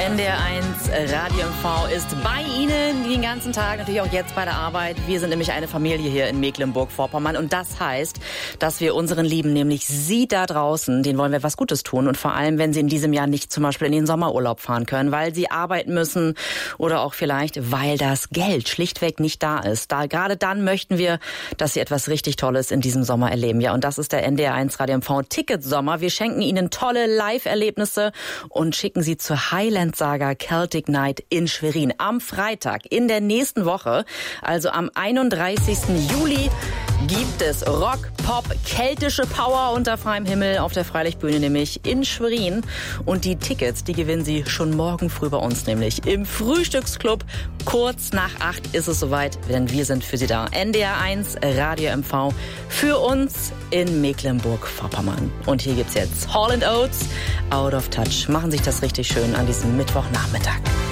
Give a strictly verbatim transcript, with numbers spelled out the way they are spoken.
N D R eins Radio M V ist bei Ihnen den ganzen Tag, natürlich auch jetzt bei der Arbeit. Wir sind nämlich eine Familie hier in Mecklenburg-Vorpommern und das heißt, dass wir unseren Lieben, nämlich Sie da draußen, denen wollen wir was Gutes tun und vor allem, wenn Sie in diesem Jahr nicht zum Beispiel in den Sommerurlaub fahren können, weil Sie arbeiten müssen oder auch vielleicht, weil das Geld schlichtweg nicht da ist. Da, gerade dann möchten wir, dass Sie etwas richtig Tolles in diesem Sommer erleben. Ja, und das ist der N D R eins Radio M V Ticketsommer. Wir schenken Ihnen tolle Live-Erlebnisse und schicken Sie zur Highland Saga Celtic Night in Schwerin am Freitag in der nächsten Woche, also am einunddreißigsten Juli, gibt es Rock, Pop, keltische Power unter freiem Himmel auf der Freilichtbühne, nämlich in Schwerin. Und die Tickets, die gewinnen Sie schon morgen früh bei uns, nämlich im Frühstücksclub. Kurz nach acht ist es soweit, denn wir sind für Sie da. N D R eins Radio M V für uns in Mecklenburg-Vorpommern. Und hier gibt's jetzt Hall and Oates, Out of Touch. Machen sich das richtig schön an diesem Mittwochnachmittag.